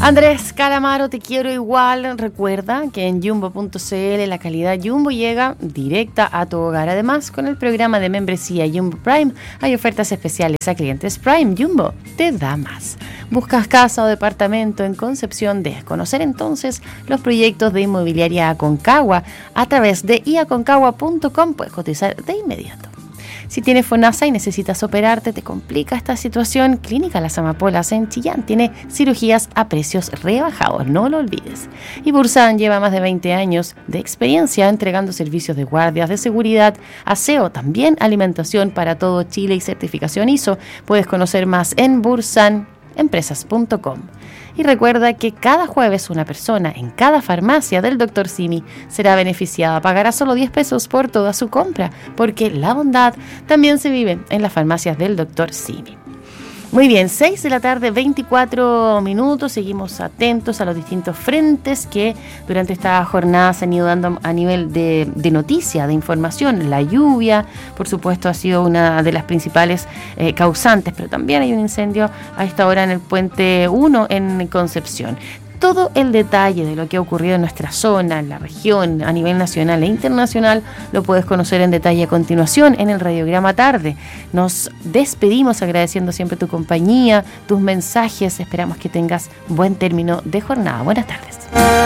Andrés Calamaro, te quiero igual. Recuerda que en Jumbo.cl la calidad Jumbo llega directa a tu hogar. Además, con el programa de membresía Jumbo Prime hay ofertas especiales a clientes Prime. Jumbo te da más. ¿Buscas casa o departamento en Concepción? Debes conocer entonces los proyectos de Inmobiliaria Aconcagua. A través de iaconcagua.com puedes cotizar de inmediato. Si tienes FONASA y necesitas operarte, te complica esta situación, Clínica Las Amapolas en Chillán tiene cirugías a precios rebajados, no lo olvides. Y Bursan lleva más de 20 años de experiencia entregando servicios de guardias de seguridad, aseo, también alimentación para todo Chile y certificación ISO. Puedes conocer más en bursanempresas.com. Y recuerda que cada jueves una persona en cada farmacia del Dr. Simi será beneficiada. Pagará solo 10 pesos por toda su compra, porque la bondad también se vive en las farmacias del Dr. Simi. Muy bien, 6 de la tarde, 24 minutos. Seguimos atentos a los distintos frentes que durante esta jornada se han ido dando a nivel de noticia, de información. La lluvia, por supuesto, ha sido una de las principales causantes, pero también hay un incendio a esta hora en el Puente 1 en Concepción. Todo el detalle de lo que ha ocurrido en nuestra zona, en la región, a nivel nacional e internacional, lo puedes conocer en detalle a continuación en el Radiograma Tarde. Nos despedimos agradeciendo siempre tu compañía, tus mensajes. Esperamos que tengas buen término de jornada. Buenas tardes.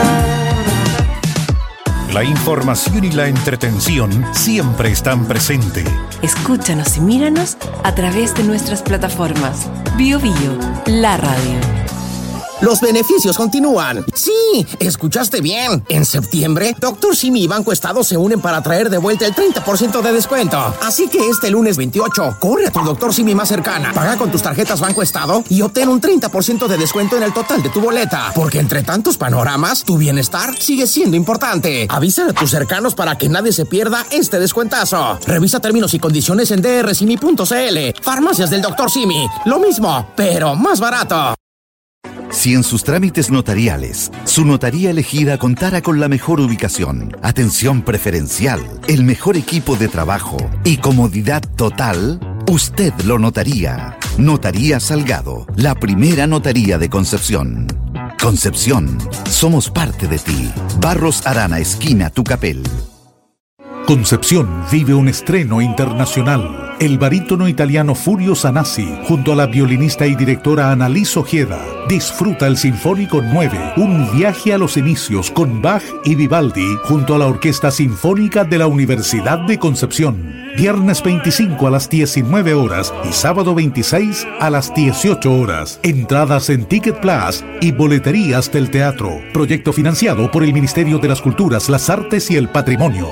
La información y la entretención siempre están presentes. Escúchanos y míranos a través de nuestras plataformas. BioBio, la radio. Los beneficios continúan. Sí, escuchaste bien. En septiembre, Dr. Simi y Banco Estado se unen para traer de vuelta el 30% de descuento. Así que este lunes 28, corre a tu Dr. Simi más cercana, paga con tus tarjetas Banco Estado y obtén un 30% de descuento en el total de tu boleta. Porque entre tantos panoramas, tu bienestar sigue siendo importante. Avisa a tus cercanos para que nadie se pierda este descuentazo. Revisa términos y condiciones en drsimi.cl. Farmacias del Dr. Simi. Lo mismo, pero más barato. Si en sus trámites notariales, su notaría elegida contara con la mejor ubicación, atención preferencial, el mejor equipo de trabajo y comodidad total, usted lo notaría. Notaría Salgado, la primera notaría de Concepción. Concepción, somos parte de ti. Barros Arana, esquina Tucapel. Concepción vive un estreno internacional. El barítono italiano Furio Sanasi, junto a la violinista y directora Annalise Ojeda, disfruta el Sinfónico 9, un viaje a los inicios con Bach y Vivaldi, junto a la Orquesta Sinfónica de la Universidad de Concepción. Viernes 25 a las 19 horas y sábado 26 a las 18 horas. Entradas en Ticket Plus y boleterías del teatro. Proyecto financiado por el Ministerio de las Culturas, las Artes y el Patrimonio.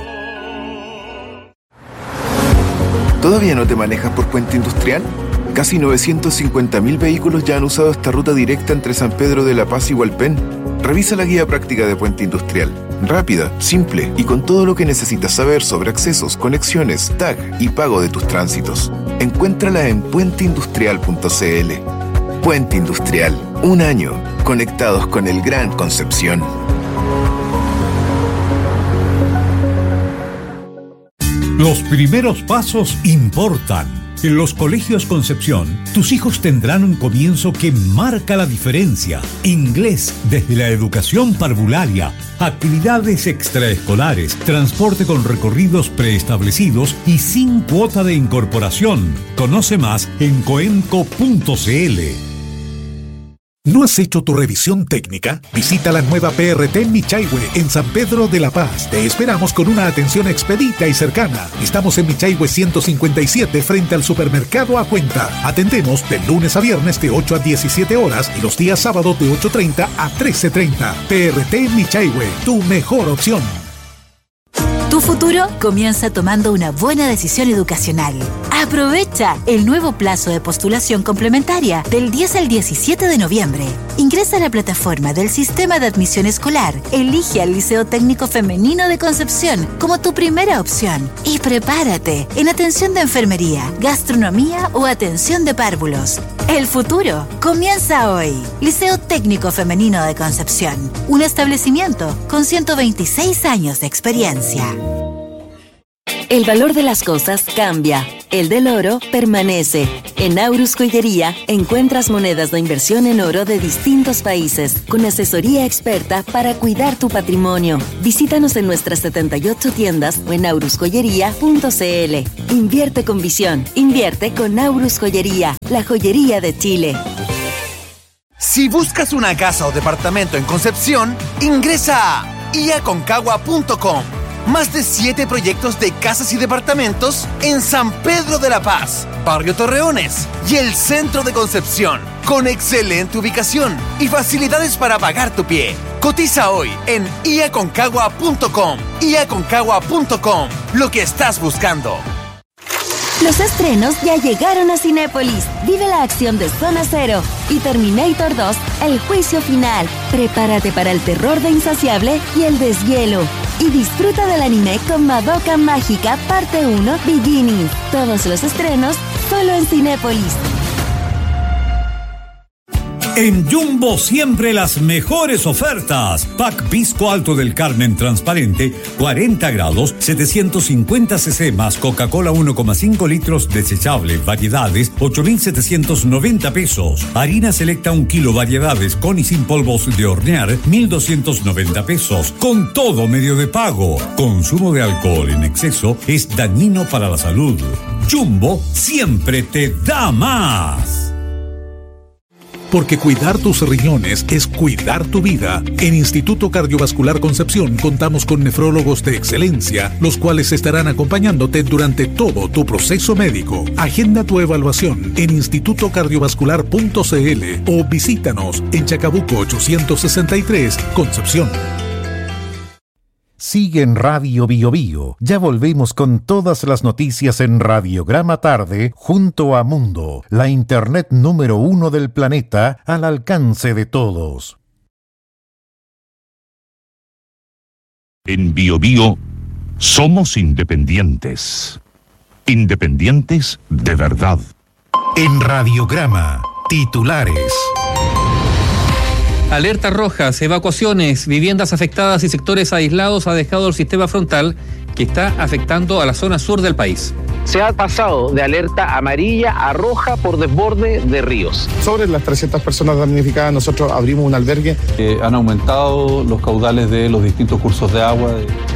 ¿Todavía no te manejas por Puente Industrial? Casi 950.000 vehículos ya han usado esta ruta directa entre San Pedro de la Paz y Hualpén. Revisa la guía práctica de Puente Industrial. Rápida, simple y con todo lo que necesitas saber sobre accesos, conexiones, tag y pago de tus tránsitos. Encuéntrala en puenteindustrial.cl. Puente Industrial. Un año conectados con el Gran Concepción. Los primeros pasos importan. En los colegios Concepción, tus hijos tendrán un comienzo que marca la diferencia. Inglés desde la educación parvularia, actividades extraescolares, transporte con recorridos preestablecidos y sin cuota de incorporación. Conoce más en coenco.cl. ¿No has hecho tu revisión técnica? Visita la nueva PRT Michaihue en San Pedro de la Paz. Te esperamos con una atención expedita y cercana. Estamos en Michaihue 157 frente al supermercado A Cuenta. Atendemos de lunes a viernes de 8 a 17 horas y los días sábados de 8:30 a 13:30. PRT Michaihue, tu mejor opción. Tu futuro comienza tomando una buena decisión educacional. Aprovecha el nuevo plazo de postulación complementaria del 10 al 17 de noviembre. Ingresa a la plataforma del Sistema de Admisión Escolar, elige al Liceo Técnico Femenino de Concepción como tu primera opción y prepárate en atención de enfermería, gastronomía o atención de párvulos. El futuro comienza hoy. Liceo Técnico Femenino de Concepción, un establecimiento con 126 años de experiencia. El valor de las cosas cambia. el del oro, permanece. En Aurus Joyería encuentras monedas de inversión en oro de distintos países, con asesoría experta para cuidar tu patrimonio. Visítanos en nuestras 78 tiendas o en aurusjoyería.cl. Invierte con visión. Invierte con Aurus Joyería, la joyería de Chile. Si buscas una casa o departamento en Concepción, ingresa a iaconcagua.com. Más de 7 proyectos de casas y departamentos en San Pedro de la Paz, Barrio Torreones y el centro de Concepción, con excelente ubicación y facilidades para pagar tu pie. Cotiza hoy en iaconcagua.com. iaconcagua.com, lo que estás buscando. Los estrenos ya llegaron a Cinépolis. Vive la acción de Zona Cero y Terminator 2, el juicio final. Prepárate para el terror de Insaciable y el deshielo. Y disfruta del anime con Madoka Mágica Parte 1 Beginning. Todos los estrenos solo en Cinépolis. En Jumbo siempre las mejores ofertas. Pack Pisco Alto del Carmen transparente, 40 grados, 750 cc más Coca-Cola 1,5 litros desechable, variedades, 8.790 pesos. Harina selecta 1 kilo, variedades con y sin polvos de hornear, 1.290 pesos. Con todo medio de pago. Consumo de alcohol en exceso es dañino para la salud. Jumbo siempre te da más. Porque cuidar tus riñones es cuidar tu vida. En Instituto Cardiovascular Concepción contamos con nefrólogos de excelencia, los cuales estarán acompañándote durante todo tu proceso médico. Agenda tu evaluación en institutocardiovascular.cl o visítanos en Chacabuco 863, Concepción. Sigue en Radio Bio Bio. Ya volvemos con todas las noticias en Radiograma Tarde junto a Mundo, la internet número 1 del planeta al alcance de todos. En Bio Bio somos independientes. Independientes de verdad. En Radiograma, titulares. Alerta rojas, evacuaciones, viviendas afectadas y sectores aislados ha dejado el sistema frontal que está afectando a la zona sur del país. Se ha pasado de alerta amarilla a roja por desborde de ríos. Sobre las 300 personas damnificadas, nosotros abrimos un albergue. Han aumentado los caudales de los distintos cursos de agua.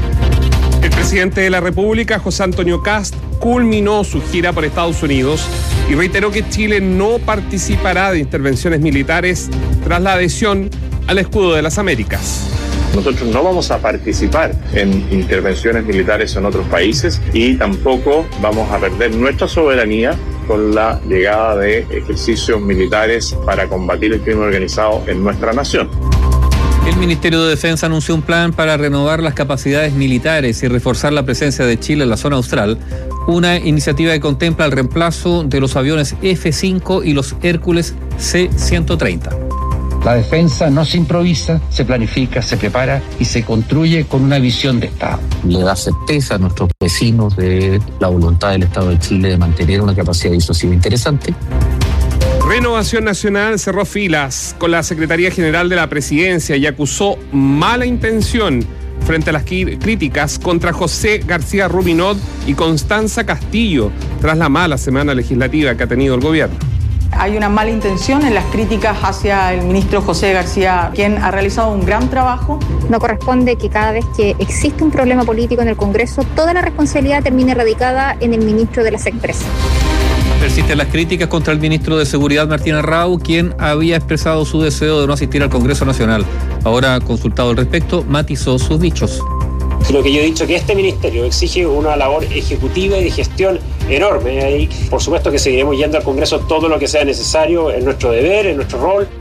El presidente de la República, José Antonio Kast, culminó su gira por Estados Unidos y reiteró que Chile no participará de intervenciones militares tras la adhesión al Escudo de las Américas. Nosotros no vamos a participar en intervenciones militares en otros países y tampoco vamos a perder nuestra soberanía con la llegada de ejercicios militares para combatir el crimen organizado en nuestra nación. El Ministerio de Defensa anunció un plan para renovar las capacidades militares y reforzar la presencia de Chile en la zona austral, una iniciativa que contempla el reemplazo de los aviones F-5 y los Hércules C-130. La defensa no se improvisa, se planifica, se prepara y se construye con una visión de Estado. Le da certeza a nuestros vecinos de la voluntad del Estado de Chile de mantener una capacidad disuasiva interesante. Renovación Nacional cerró filas con la Secretaría General de la Presidencia y acusó mala intención frente a las críticas contra José García Rubinot y Constanza Castillo tras la mala semana legislativa que ha tenido el gobierno. Hay una mala intención en las críticas hacia el ministro José García, quien ha realizado un gran trabajo. No corresponde que cada vez que existe un problema político en el Congreso, toda la responsabilidad termine radicada en el ministro de las Expresas. Persisten las críticas contra el ministro de Seguridad, Martín Arrau, quien había expresado su deseo de no asistir al Congreso Nacional. Ahora, consultado al respecto, matizó sus dichos. Lo que yo he dicho, que este ministerio exige una labor ejecutiva y de gestión enorme. Y por supuesto que seguiremos yendo al Congreso todo lo que sea necesario, en nuestro deber, en nuestro rol.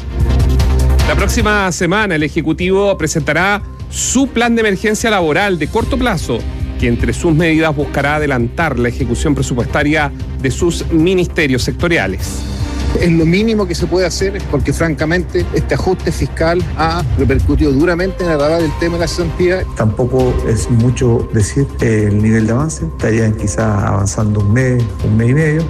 La próxima semana el Ejecutivo presentará su plan de emergencia laboral de corto plazo, que entre sus medidas buscará adelantar la ejecución presupuestaria de sus ministerios sectoriales. Es lo mínimo que se puede hacer porque francamente este ajuste fiscal ha repercutido duramente en agravar el tema de la cesantía. Tampoco es mucho decir el nivel de avance, estarían quizás avanzando un mes y medio.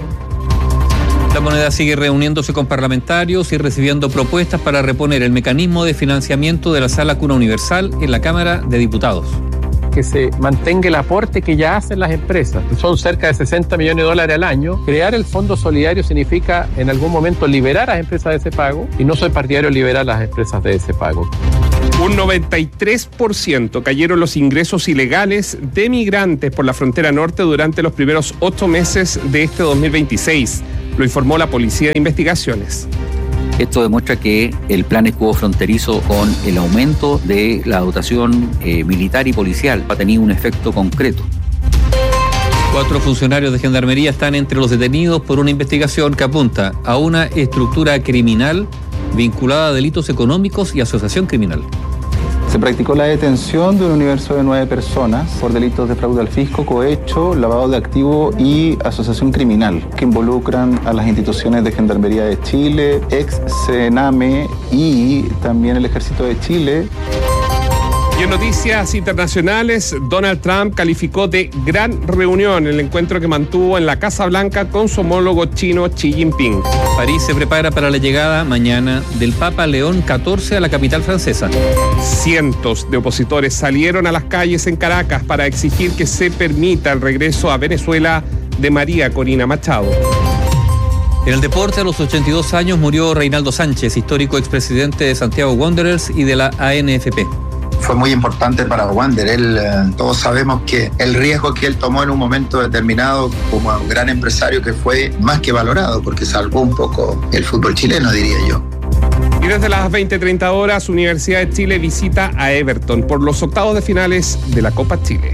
La Moneda sigue reuniéndose con parlamentarios y recibiendo propuestas para reponer el mecanismo de financiamiento de la Sala Cuna Universal en la Cámara de Diputados. que se mantenga el aporte que ya hacen las empresas. Son cerca de $60 millones al año. Crear el Fondo Solidario significa en algún momento liberar a las empresas de ese pago, y no soy partidario de liberar a las empresas de ese pago. Un 93% cayeron los ingresos ilegales de migrantes por la frontera norte durante los primeros 8 meses de este 2026, lo informó la Policía de Investigaciones. Esto demuestra que el plan escudo fronterizo, con el aumento de la dotación militar y policial, ha tenido un efecto concreto. 4 funcionarios de Gendarmería están entre los detenidos por una investigación que apunta a una estructura criminal vinculada a delitos económicos y asociación criminal. Se practicó la detención de un universo de 9 personas por delitos de fraude al fisco, cohecho, lavado de activos y asociación criminal, que involucran a las instituciones de Gendarmería de Chile, ex-CENAME y también el Ejército de Chile. Y en noticias internacionales, Donald Trump calificó de gran reunión el encuentro que mantuvo en la Casa Blanca con su homólogo chino Xi Jinping. París se prepara para la llegada mañana del Papa León XIV a la capital francesa. Cientos de opositores salieron a las calles en Caracas para exigir que se permita el regreso a Venezuela de María Corina Machado. En el deporte, a los 82 años murió Reinaldo Sánchez, histórico expresidente de Santiago Wanderers y de la ANFP. Fue muy importante para Wander. Todos sabemos que el riesgo que él tomó en un momento determinado como un gran empresario, que fue más que valorado, porque salvó un poco el fútbol chileno, diría yo. Y desde las 20:30 horas, Universidad de Chile visita a Everton por los octavos de finales de la Copa Chile.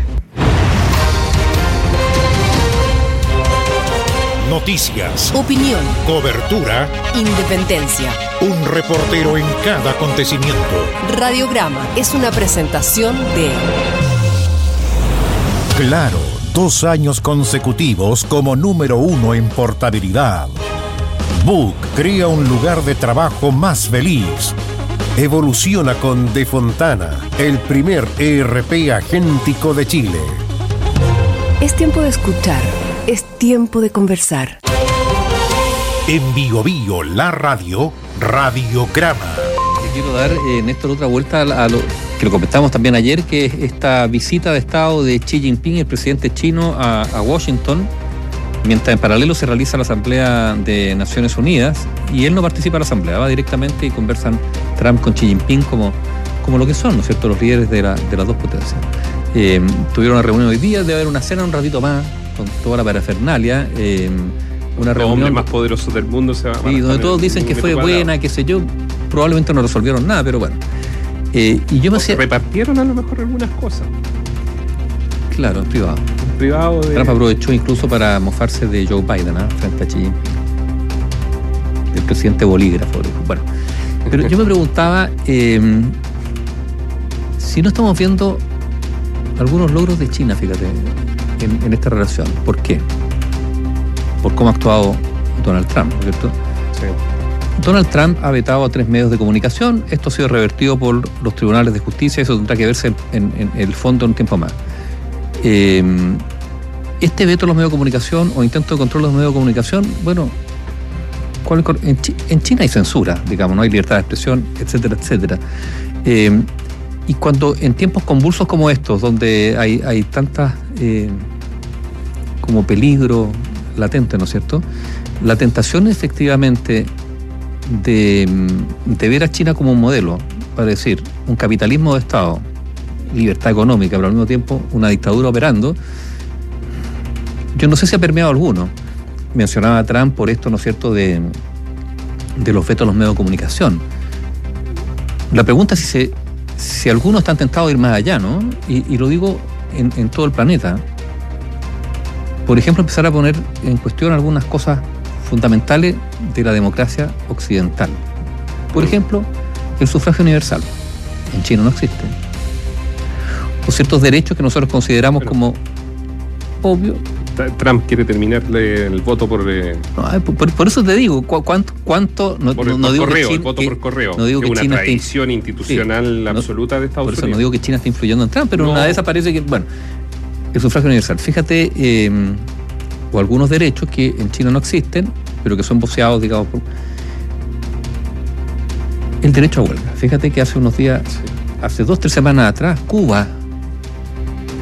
Noticias, opinión, cobertura, independencia. Un reportero en cada acontecimiento. Radiograma es una presentación de Claro, 2 años consecutivos como número 1 en portabilidad. Book crea un lugar de trabajo más feliz. Evoluciona con De Fontana, el primer ERP agéntico de Chile. Es tiempo de escuchar. Es tiempo de conversar. En Bio Bio, la radio, Radiograma. Le quiero dar, Néstor, otra vuelta a lo que lo comentamos también ayer, que es esta visita de Estado de Xi Jinping, el presidente chino, a Washington, mientras en paralelo se realiza la Asamblea de Naciones Unidas, y él no participa en la Asamblea, va directamente y conversan Trump con Xi Jinping como lo que son, ¿no es cierto?, los líderes de las dos potencias. Tuvieron una reunión hoy día, debe haber una cena un ratito más, con toda la parafernalia, una reunión... Los hombres más poderosos del mundo se va a... Sí, donde todos dicen que fue buena, qué sé yo, probablemente no resolvieron nada, pero bueno. Y yo me hacía... repartieron a lo mejor algunas cosas. Claro, en privado. En privado de... Trump aprovechó incluso para mofarse de Joe Biden, frente a Xi Jinping. El presidente bolígrafo. Bueno, pero yo me preguntaba si no estamos viendo algunos logros de China, fíjate, en esta relación. ¿Por qué? Por cómo ha actuado Donald Trump, ¿no es cierto? Sí. Donald Trump ha vetado a 3 medios de comunicación. Esto ha sido revertido por los tribunales de justicia. Eso tendrá que verse en el fondo en un tiempo más. Este veto a los medios de comunicación o intento de control de los medios de comunicación, bueno, en China hay censura, digamos, no hay libertad de expresión, etcétera, etcétera. Y cuando en tiempos convulsos como estos, donde hay tantas como peligro latente, ¿no es cierto?, la tentación efectivamente de ver a China como un modelo, para decir, un capitalismo de Estado, libertad económica, pero al mismo tiempo una dictadura operando, yo no sé si ha permeado alguno. Mencionaba a Trump por esto, ¿no es cierto?, de los vetos a los medios de comunicación. La pregunta es si algunos están tentados de ir más allá, ¿no? Y lo digo en todo el planeta. Por ejemplo, empezar a poner en cuestión algunas cosas fundamentales de la democracia occidental. Por ejemplo, el sufragio universal. En China no existe. O ciertos derechos que nosotros consideramos como obvios. Trump quiere terminarle el voto por... Por eso te digo, ¿cuánto? No digo correo, que China, el voto por correo. No digo que una China tradición institucional absoluta de Estados Unidos. Por eso no digo que China esté influyendo en Trump, pero una de esas parece que... Bueno, el sufragio universal. Fíjate, o algunos derechos que en China no existen, pero que son voceados, digamos, por... El derecho a huelga. Fíjate que hace unos días, hace 2-3 semanas atrás, Cuba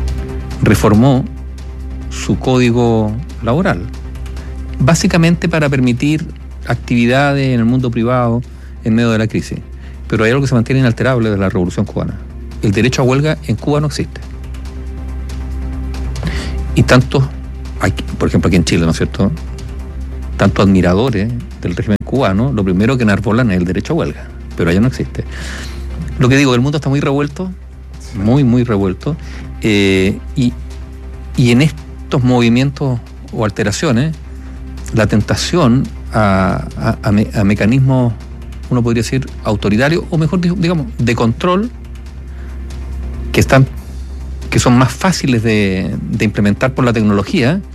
reformó su código laboral, básicamente para permitir actividades en el mundo privado en medio de la crisis. Pero hay algo que se mantiene inalterable de la Revolución Cubana. El derecho a huelga en Cuba no existe. Y tantos, por ejemplo aquí en Chile, ¿no es cierto?, tantos admiradores del régimen cubano, lo primero que enarbolan es el derecho a huelga, pero allá no existe. Lo que digo, el mundo está muy revuelto, muy, muy revuelto, y en estos movimientos o alteraciones, la tentación a mecanismos, uno podría decir, autoritarios, o mejor digamos, de control, que son más fáciles de implementar por la tecnología,